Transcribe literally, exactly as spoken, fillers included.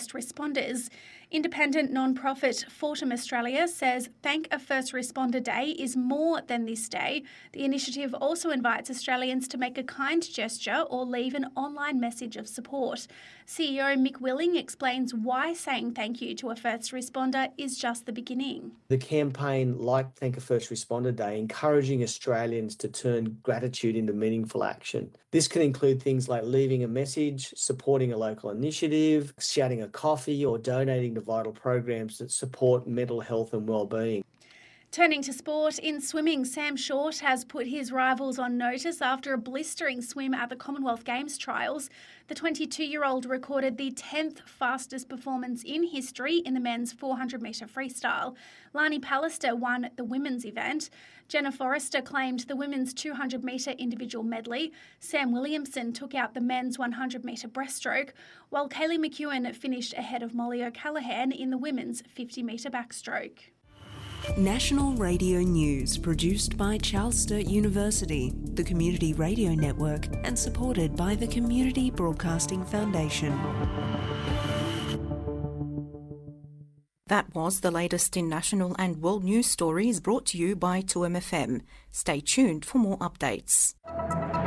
first responders. Independent non-profit Fortum Australia says Thank a First Responder Day is more than this day. The initiative also invites Australians to make a kind gesture or leave an online message of support. C E O Mick Willing explains why saying thank you to a first responder is just the beginning. The campaign, like Thank a First Responder Day, encouraging Australians to turn gratitude into meaningful action. This can include things like leaving a message, supporting a local initiative, shouting a coffee, or donating to vital programs that support mental health and well-being. Turning to sport, in swimming, Sam Short has put his rivals on notice after a blistering swim at the Commonwealth Games trials. The twenty-two-year-old recorded the tenth fastest performance in history in the men's four hundred metre freestyle. Lani Pallister won the women's event. Jenna Forrester claimed the women's two hundred metre individual medley. Sam Williamson took out the men's one hundred metre breaststroke, while Kaylee McEwen finished ahead of Molly O'Callaghan in the women's fifty metre backstroke. National Radio News, produced by Charles Sturt University, the Community Radio Network, and supported by the Community Broadcasting Foundation. That was the latest in national and world news stories brought to you by two M F M. Stay tuned for more updates.